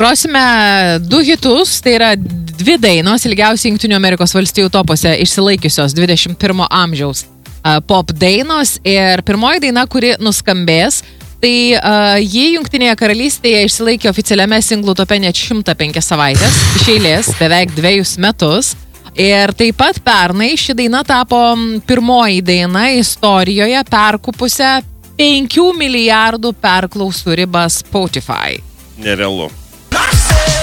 Grosime 2 hitus, tai yra 2 dainos, ilgiausiai Jungtinių Amerikos valstijų topuose išsilaikiusios 21 amžiaus pop dainos. Ir pirmoji daina, kuri nuskambės, tai ji Jungtinėje karalystėje išsilaikė oficialiame singlų tope net 105 savaitės, iš eilės, beveik 2 metus. Ir taip pat pernai ši daina tapo pirmoji daina istorijoje perkupusią 5 milijardų perklausų ribą Spotify. Nerealu.